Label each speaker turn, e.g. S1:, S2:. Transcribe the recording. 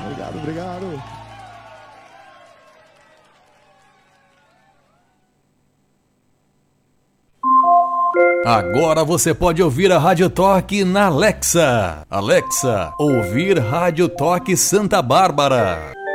S1: Obrigado, obrigado.
S2: Agora você pode ouvir a Rádio Toque na Alexa. Alexa, ouvir Rádio Toque Santa Bárbara.